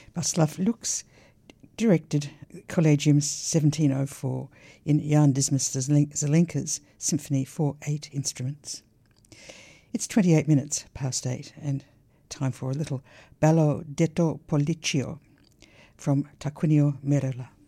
Václav Lux directed Collegium 1704 in Jan Dismas Zelenka's symphony for 8 instruments. It's 28 minutes past 8 and time for a little Ballo detto Polliccio from Tarquinio Merola.